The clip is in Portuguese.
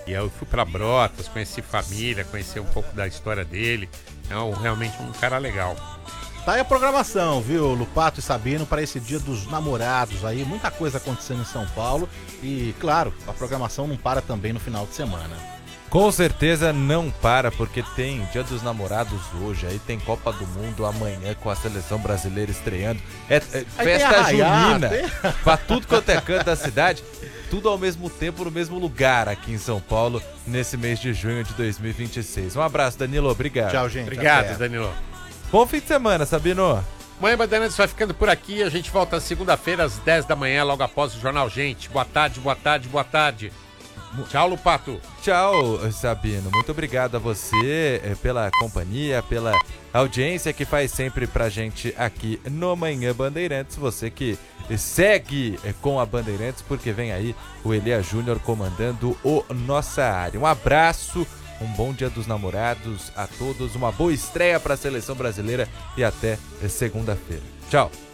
E eu fui para Brotas, conheci família, conheci um pouco da história dele. É realmente um cara legal. Tá aí a programação, viu, Lupato e Sabino, para esse Dia dos Namorados aí. Muita coisa acontecendo em São Paulo. E, claro, a programação não para também no final de semana. Com certeza não para, porque tem Dia dos Namorados hoje, aí tem Copa do Mundo amanhã com a seleção brasileira estreando. É festa junina pra tudo quanto é canto da cidade, tudo ao mesmo tempo, no mesmo lugar aqui em São Paulo, nesse mês de junho de 2026. Um abraço, Danilo, obrigado. Tchau, gente. Obrigado, até. Danilo. Bom fim de semana, Sabino. Manhã Bandeirantes vai ficando por aqui. A gente volta segunda-feira às 10 da manhã, logo após o Jornal Gente. Boa tarde, boa tarde, boa tarde. Tchau, Lupato. Tchau, Sabino. Muito obrigado a você pela companhia, pela audiência que faz sempre pra gente aqui no Manhã Bandeirantes. Você que segue com a Bandeirantes, porque vem aí o Elia Júnior comandando o Nossa Área. Um abraço, um bom Dia dos Namorados a todos, uma boa estreia pra Seleção Brasileira e até segunda-feira. Tchau.